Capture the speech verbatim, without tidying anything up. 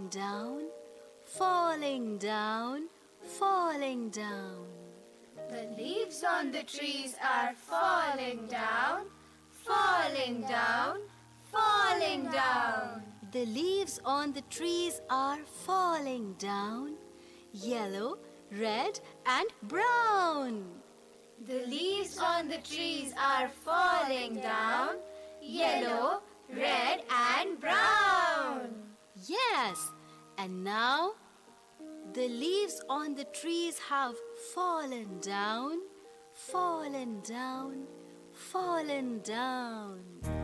falling down, falling down, falling down. The leaves on the trees are falling down, falling down, falling down. The leaves on the trees are falling down, yellow, red and brown. The leaves on the trees are falling down, yellow, red and brown. Yes, and now the leaves on the trees have fallen down, fallen down, fallen down.